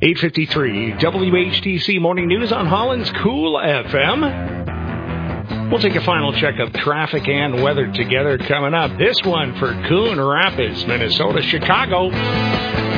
8:53 WHTC Morning News on Holland's Cool FM. We'll take a final check of traffic and weather together coming up. This one for Coon Rapids, Minnesota, Chicago.